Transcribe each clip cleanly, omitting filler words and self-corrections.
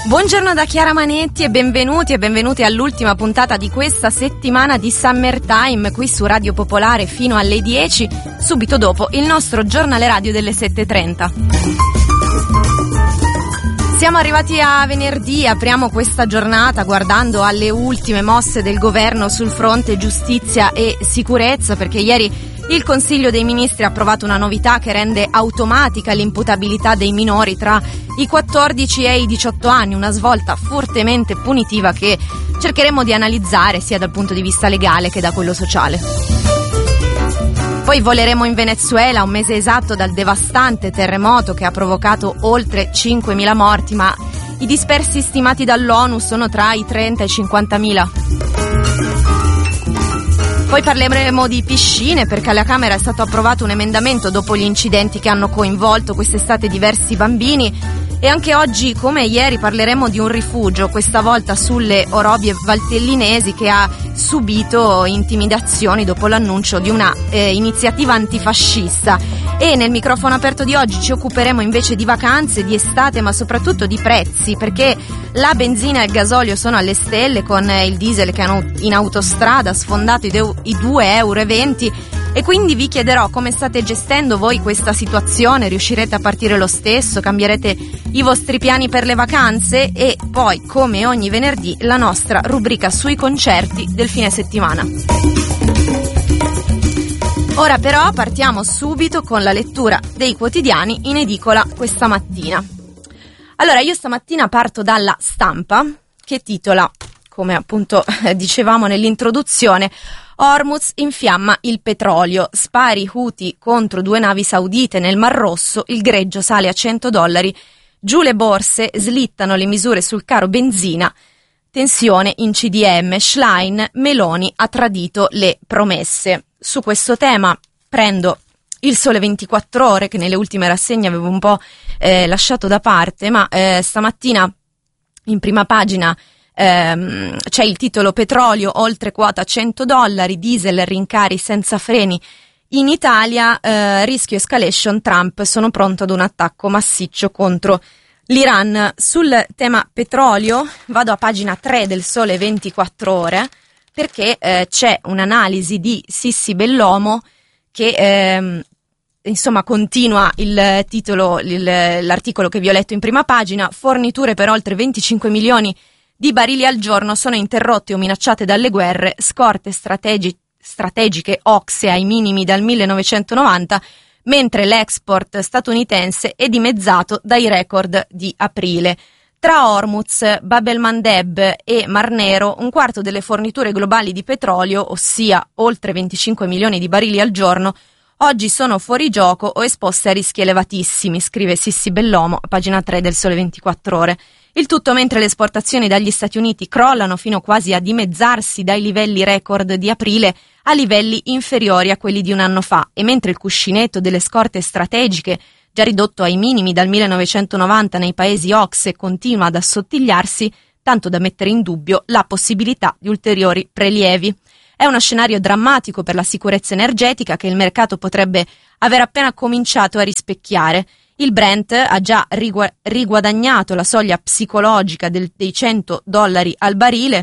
Buongiorno da Chiara Manetti e benvenuti all'ultima puntata di questa settimana di Summertime qui su Radio Popolare fino alle 10, subito dopo il nostro giornale radio delle 7:30. Siamo arrivati a venerdì, apriamo questa giornata guardando alle ultime mosse del governo sul fronte giustizia e sicurezza, perché ieri il Consiglio dei Ministri ha approvato una novità che rende automatica l'imputabilità dei minori tra i 14 e i 18 anni, una svolta fortemente punitiva che cercheremo di analizzare sia dal punto di vista legale che da quello sociale. Poi voleremo in Venezuela, un mese esatto dal devastante terremoto che ha provocato oltre 5.000 morti, ma i dispersi stimati dall'ONU sono tra i 30 e i 50.000. Poi parleremo di piscine, perché alla Camera è stato approvato un emendamento dopo gli incidenti che hanno coinvolto quest'estate diversi bambini. E anche oggi, come ieri, parleremo di un rifugio, questa volta sulle Orobie Valtellinesi, che ha subito intimidazioni dopo l'annuncio di una iniziativa antifascista. E nel microfono aperto di oggi ci occuperemo invece di vacanze, di estate, ma soprattutto di prezzi, perché la benzina e il gasolio sono alle stelle, con il diesel che hanno in autostrada sfondato i 2,20 €. E quindi vi chiederò come state gestendo voi questa situazione, riuscirete a partire lo stesso, cambierete i vostri piani per le vacanze, e poi, come ogni venerdì, la nostra rubrica sui concerti del fine settimana. Ora però partiamo subito con la lettura dei quotidiani in edicola questa mattina. Allora, io stamattina parto dalla Stampa, che titola, come appunto dicevamo nell'introduzione, Hormuz infiamma il petrolio, spari Houthi contro 2 navi saudite nel Mar Rosso, il greggio sale a $100, giù le borse, slittano le misure sul caro benzina, tensione in CDM, Schlein, Meloni ha tradito le promesse. Su questo tema prendo il Sole 24 Ore, che nelle ultime rassegne avevo un po' lasciato da parte, ma stamattina in prima pagina c'è il titolo petrolio oltre quota $100, diesel rincari senza freni in Italia, rischio escalation, Trump sono pronto ad un attacco massiccio contro l'Iran. Sul tema petrolio vado a pagina 3 del Sole 24 Ore, perché c'è un'analisi di Sissi Bellomo che insomma continua il titolo, l'articolo che vi ho letto in prima pagina. Forniture per oltre 25 milioni di barili al giorno sono interrotte o minacciate dalle guerre, scorte strategiche Ocse ai minimi dal 1990, mentre l'export statunitense è dimezzato dai record di aprile. Tra Hormuz, Bab el-Mandeb e Mar Nero, un quarto delle forniture globali di petrolio, ossia oltre 25 milioni di barili al giorno, oggi sono fuori gioco o esposte a rischi elevatissimi, scrive Sissi Bellomo a pagina 3 del Sole 24 Ore. Il tutto mentre le esportazioni dagli Stati Uniti crollano fino quasi a dimezzarsi dai livelli record di aprile a livelli inferiori a quelli di un anno fa, e mentre il cuscinetto delle scorte strategiche, già ridotto ai minimi dal 1990 nei paesi OCSE, continua ad assottigliarsi, tanto da mettere in dubbio la possibilità di ulteriori prelievi. È uno scenario drammatico per la sicurezza energetica che il mercato potrebbe aver appena cominciato a rispecchiare. Il Brent ha già riguadagnato la soglia psicologica dei $100 al barile,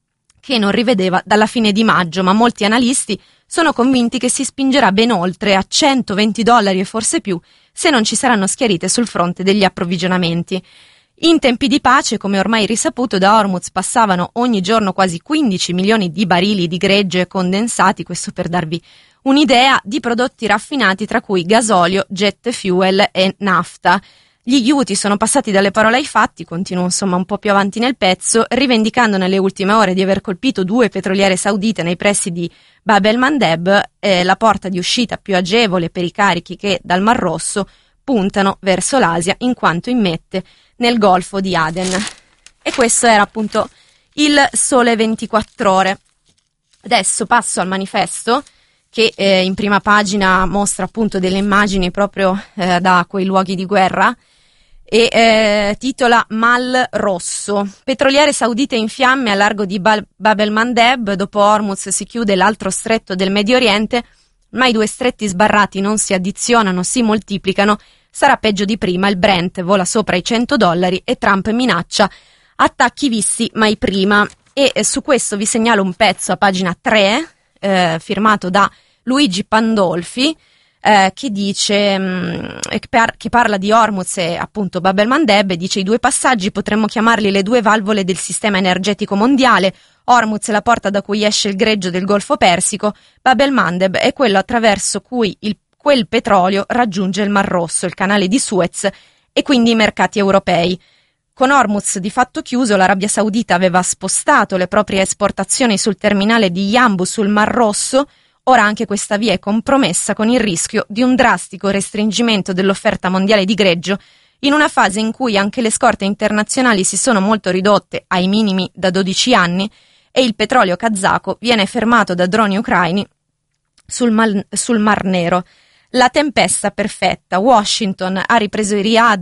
che non rivedeva dalla fine di maggio, ma molti analisti sono convinti che si spingerà ben oltre a $120 e forse più se non ci saranno schiarite sul fronte degli approvvigionamenti. In tempi di pace, come ormai risaputo, da Hormuz passavano ogni giorno quasi 15 milioni di barili di greggio e condensati, questo per darvi un'idea, di prodotti raffinati, tra cui gasolio, jet fuel e nafta. Gli Houthi sono passati dalle parole ai fatti, continuo insomma un po' più avanti nel pezzo, rivendicando nelle ultime ore di aver colpito 2 petroliere saudite nei pressi di Bab el-Mandeb, la porta di uscita più agevole per i carichi che dal Mar Rosso puntano verso l'Asia, in quanto immette nel Golfo di Aden. E questo era appunto il Sole 24 Ore. Adesso passo al Manifesto, che in prima pagina mostra appunto delle immagini proprio da quei luoghi di guerra, e titola Mal Rosso. Petroliere saudite in fiamme a largo di Bab el-Mandeb, dopo Hormuz si chiude l'altro stretto del Medio Oriente, ma i 2 stretti sbarrati non si addizionano, si moltiplicano, sarà peggio di prima, il Brent vola sopra i $100 e Trump minaccia attacchi visti mai prima. E su questo vi segnalo un pezzo a pagina 3, firmato da Luigi Pandolfi, che dice che parla di Hormuz e appunto Bab el-Mandeb, dice: i due passaggi potremmo chiamarli le due valvole del sistema energetico mondiale. Hormuz è la porta da cui esce il greggio del Golfo Persico, Bab el-Mandeb è quello attraverso cui quel petrolio raggiunge il Mar Rosso, il canale di Suez e quindi i mercati europei. Con Hormuz di fatto chiuso, l'Arabia Saudita aveva spostato le proprie esportazioni sul terminale di Yanbu sul Mar Rosso. Ora anche questa via è compromessa con il rischio di un drastico restringimento dell'offerta mondiale di greggio in una fase in cui anche le scorte internazionali si sono molto ridotte ai minimi da 12 anni e il petrolio kazako viene fermato da droni ucraini sul Mar Nero. La tempesta perfetta. Washington ha ripreso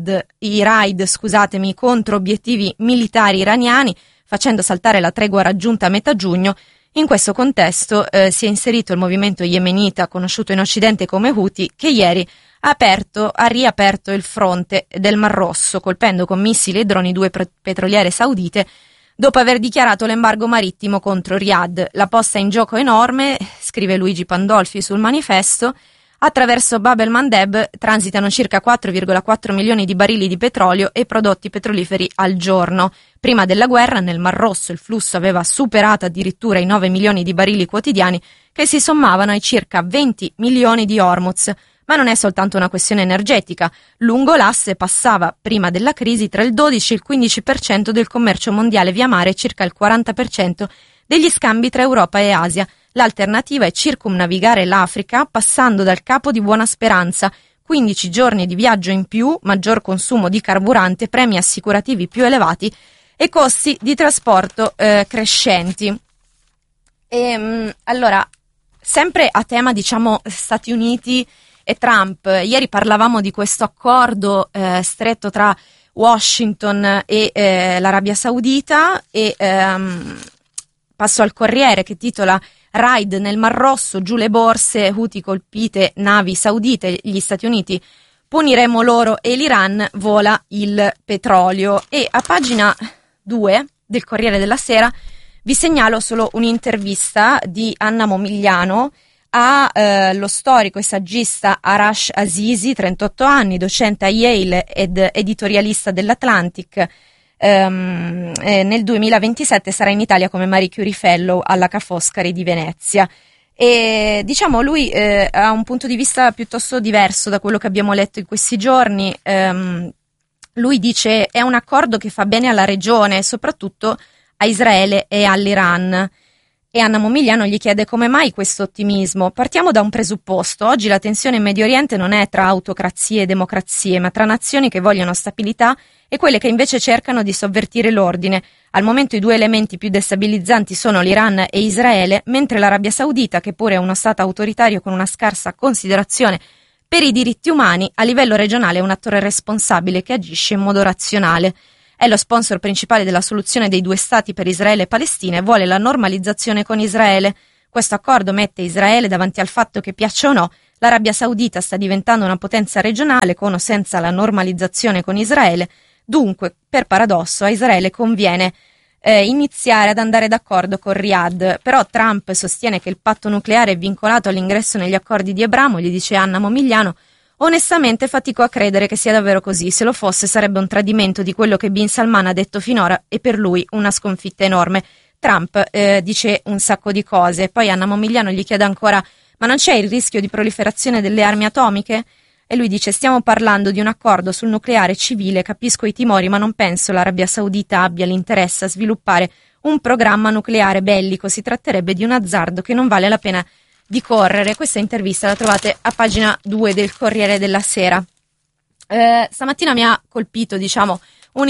i raid contro obiettivi militari iraniani, facendo saltare la tregua raggiunta a metà giugno. In questo contesto si è inserito il movimento yemenita, conosciuto in Occidente come Houthi, che ieri ha riaperto il fronte del Mar Rosso, colpendo con missili e droni due petroliere saudite, dopo aver dichiarato l'embargo marittimo contro Riyadh. La posta in gioco enorme, scrive Luigi Pandolfi sul manifesto. Attraverso Bab el-Mandeb transitano circa 4,4 milioni di barili di petrolio e prodotti petroliferi al giorno. Prima della guerra nel Mar Rosso il flusso aveva superato addirittura i 9 milioni di barili quotidiani, che si sommavano ai circa 20 milioni di Hormuz. Ma non è soltanto una questione energetica. Lungo l'asse passava, prima della crisi, tra il 12 e il 15% del commercio mondiale via mare e circa il 40% degli scambi tra Europa e Asia. L'alternativa è circumnavigare l'Africa passando dal Capo di Buona Speranza, 15 giorni di viaggio in più, maggior consumo di carburante, premi assicurativi più elevati e costi di trasporto crescenti. Allora, sempre a tema, diciamo, Stati Uniti e Trump, ieri parlavamo di questo accordo stretto tra Washington e l'Arabia Saudita e passo al Corriere che titola: raid nel Mar Rosso, giù le borse, Houthi colpite navi saudite, gli Stati Uniti puniremo loro e l'Iran vola il petrolio. E a pagina 2 del Corriere della Sera vi segnalo solo un'intervista di Anna Momigliano a lo storico e saggista Arash Azizi, 38 anni, docente a Yale ed editorialista dell'Atlantic. Nel 2027 sarà in Italia come Marie Curie Fellow alla Ca' Foscari di Venezia e diciamo lui ha un punto di vista piuttosto diverso da quello che abbiamo letto in questi giorni. Lui dice è un accordo che fa bene alla regione, soprattutto a Israele e all'Iran. E Anna Momigliano gli chiede come mai questo ottimismo. Partiamo da un presupposto: oggi la tensione in Medio Oriente non è tra autocrazie e democrazie, ma tra nazioni che vogliono stabilità e quelle che invece cercano di sovvertire l'ordine. Al momento i due elementi più destabilizzanti sono l'Iran e Israele, mentre l'Arabia Saudita, che pure è uno stato autoritario con una scarsa considerazione per i diritti umani, a livello regionale è un attore responsabile che agisce in modo razionale. È lo sponsor principale della soluzione dei due stati per Israele e Palestina e vuole la normalizzazione con Israele. Questo accordo mette Israele davanti al fatto che, piaccia o no, l'Arabia Saudita sta diventando una potenza regionale con o senza la normalizzazione con Israele. Dunque, per paradosso, a Israele conviene iniziare ad andare d'accordo con Riyadh. Però Trump sostiene che il patto nucleare è vincolato all'ingresso negli accordi di Abramo, gli dice Anna Momigliano. Onestamente fatico a credere che sia davvero così. Se lo fosse sarebbe un tradimento di quello che Bin Salman ha detto finora e per lui una sconfitta enorme. Trump dice un sacco di cose. Poi Anna Momigliano gli chiede ancora: ma non c'è il rischio di proliferazione delle armi atomiche? E lui dice: stiamo parlando di un accordo sul nucleare civile, capisco i timori, ma non penso l'Arabia Saudita abbia l'interesse a sviluppare un programma nucleare bellico. Si tratterebbe di un azzardo che non vale la pena di correre. Questa intervista la trovate a pagina 2 del Corriere della Sera. Stamattina mi ha colpito, diciamo,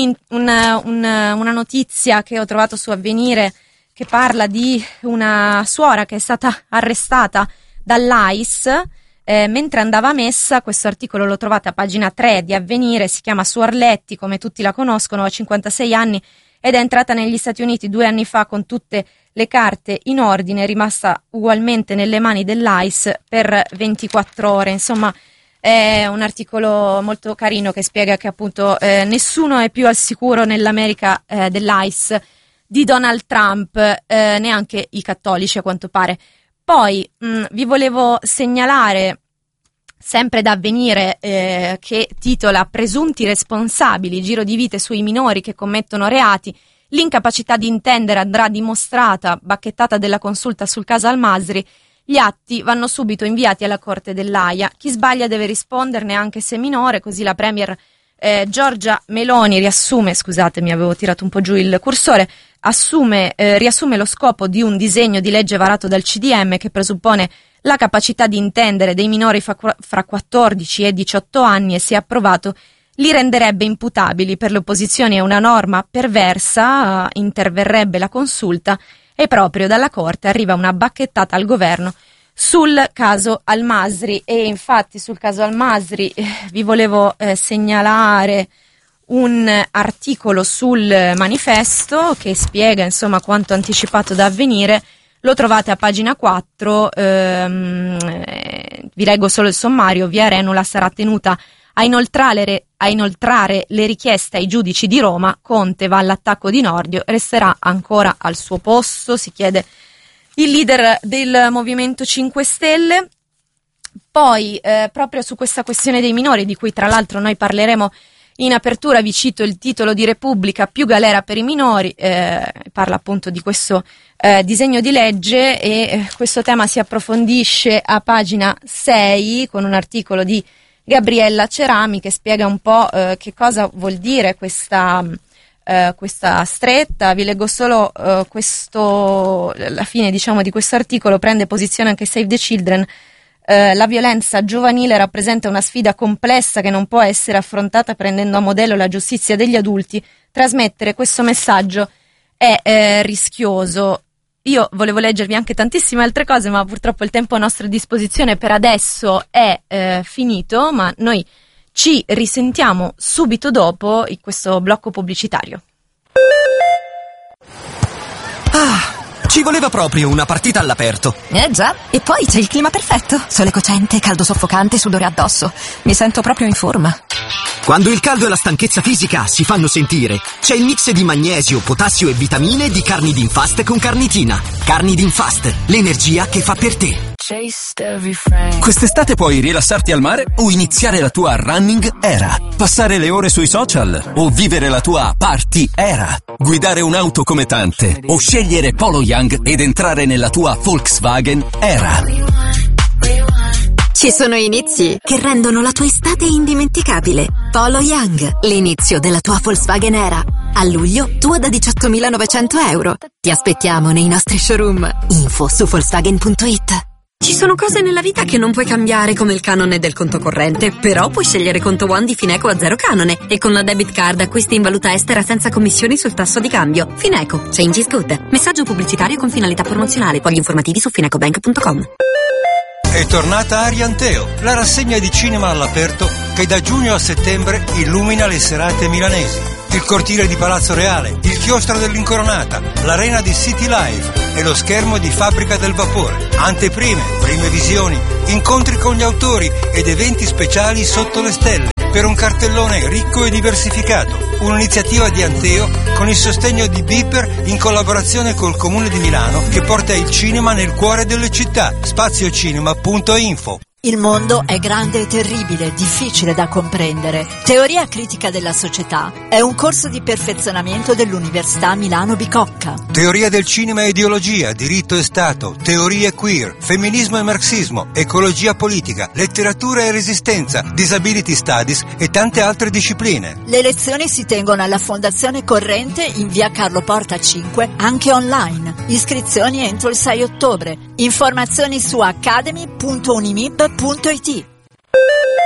una notizia che ho trovato su Avvenire che parla di una suora che è stata arrestata dall'ICE mentre andava a messa. Questo articolo lo trovate a pagina 3 di Avvenire, si chiama Suorletti, come tutti la conoscono, ha 56 anni ed è entrata negli Stati Uniti 2 anni fa con tutte le carte in ordine, è rimasta ugualmente nelle mani dell'ICE per 24 ore. Insomma, È un articolo molto carino che spiega che appunto nessuno è più al sicuro nell'America dell'ICE di Donald Trump, neanche i cattolici a quanto pare. Poi vi volevo segnalare, sempre da Avvenire, che titola "Presunti responsabili, giro di vite sui minori che commettono reati, l'incapacità di intendere andrà dimostrata, bacchettata della consulta sul caso Al-Masri, gli atti vanno subito inviati alla Corte dell'Aia, chi sbaglia deve risponderne anche se minore", così la Premier Giorgia Meloni riassume, scusatemi avevo tirato un po' giù il cursore, riassume lo scopo di un disegno di legge varato dal CDM che presuppone la capacità di intendere dei minori fra 14 e 18 anni e, se approvato, li renderebbe imputabili. Per le opposizioni è una norma perversa, interverrebbe la consulta e proprio dalla Corte arriva una bacchettata al governo sul caso Al-Masri. E infatti sul caso Al-Masri vi volevo segnalare un articolo sul Manifesto che spiega insomma quanto anticipato da Avvenire. Lo trovate a pagina 4, vi leggo solo il sommario. Via Arenula sarà tenuta a inoltrare le richieste ai giudici di Roma. Conte va all'attacco di Nordio, resterà ancora al suo posto, si chiede il leader del Movimento 5 Stelle. Poi proprio su questa questione dei minori, di cui tra l'altro noi parleremo in apertura, vi cito il titolo di Repubblica: "Più galera per i minori", parla appunto di questo disegno di legge, e questo tema si approfondisce a pagina 6 con un articolo di Gabriella Cerami che spiega un po' che cosa vuol dire questa stretta. Vi leggo solo la fine, diciamo, di questo articolo. Prende posizione anche Save the Children. La violenza giovanile rappresenta una sfida complessa che non può essere affrontata prendendo a modello la giustizia degli adulti. Trasmettere questo messaggio è rischioso. Io volevo leggervi anche tantissime altre cose, ma purtroppo il tempo a nostra disposizione per adesso è finito, ma noi ci risentiamo subito dopo in questo blocco pubblicitario. Ci voleva proprio una partita all'aperto. Già, e poi c'è il clima perfetto. Sole cocente, caldo soffocante, sudore addosso. Mi sento proprio in forma. Quando il caldo e la stanchezza fisica si fanno sentire, c'è il mix di magnesio, potassio e vitamine di Carnidin Fast con carnitina. Carnidin Fast, l'energia che fa per te. Quest'estate puoi rilassarti al mare o iniziare la tua running era, passare le ore sui social o vivere la tua party era, guidare un'auto come tante o scegliere Polo Young ed entrare nella tua Volkswagen era. Ci sono inizi che rendono la tua estate indimenticabile. Polo Young, l'inizio della tua Volkswagen era. A luglio, tua da 18.900 euro. Ti aspettiamo nei nostri showroom. Info su Volkswagen.it. Ci sono cose nella vita che non puoi cambiare, come il canone del conto corrente, però puoi scegliere conto One di Fineco a 0 canone e con la debit card acquisti in valuta estera senza commissioni sul tasso di cambio. Fineco, change is good. Messaggio pubblicitario con finalità promozionale. Fogli informativi su finecobank.com. È tornata Arianteo, la rassegna di cinema all'aperto che da giugno a settembre illumina le serate milanesi. Il cortile di Palazzo Reale, il chiostro dell'Incoronata, l'arena di City Life e lo schermo di Fabbrica del Vapore. Anteprime, prime visioni, incontri con gli autori ed eventi speciali sotto le stelle, per un cartellone ricco e diversificato. Un'iniziativa di Anteo con il sostegno di Beeper in collaborazione col Comune di Milano, che porta il cinema nel cuore delle città. Spaziocinema.info. Il mondo è grande e terribile, difficile da comprendere. Teoria critica della società è un corso di perfezionamento dell'Università Milano Bicocca. Teoria del cinema e ideologia, diritto e Stato, teorie queer, femminismo e marxismo, ecologia politica, letteratura e resistenza, disability studies e tante altre discipline. Le lezioni si tengono alla Fondazione Corrente in via Carlo Porta 5, anche online. Iscrizioni entro il 6 ottobre. Informazioni su academy.unimib.it.